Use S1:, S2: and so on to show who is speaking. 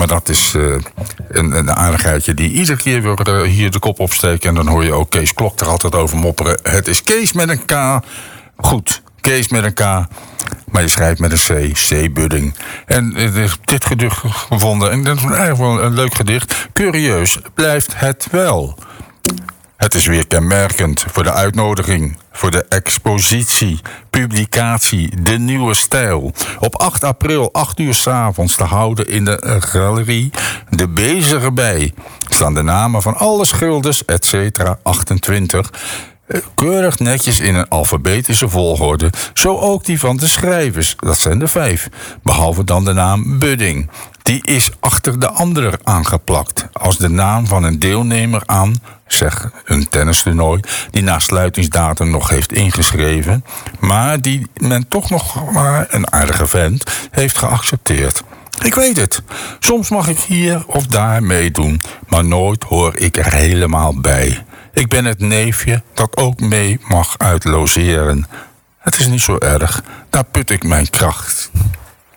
S1: dat is een aardigheidje die iedere keer weer hier de kop opsteekt. En dan hoor je ook Kees Klok er altijd over mopperen. Het is Kees met een K. Goed, Kees met een K. Maar je schrijft met een C. Budding. En dit gedicht gevonden. En dat is eigenlijk wel een leuk gedicht. Curieus blijft het wel. Het is weer kenmerkend voor de uitnodiging, voor de expositie, publicatie, de nieuwe stijl. Op 8 april, 8 uur 's avonds, te houden in de galerie De Bezige Bij. Staan de namen van alle schilders, etc. 28... keurig netjes in een alfabetische volgorde. Zo ook die van de schrijvers, dat zijn er 5. Behalve dan de naam Budding. Die is achter de andere aangeplakt. Als de naam van een deelnemer aan, zeg een tennistoernooi, die na sluitingsdatum nog heeft ingeschreven, maar die men toch nog maar een aardige vent heeft geaccepteerd. Ik weet het. Soms mag ik hier of daar meedoen, maar nooit hoor ik er helemaal bij. Ik ben het neefje dat ook mee mag uitlogeren. Het is niet zo erg, daar put ik mijn kracht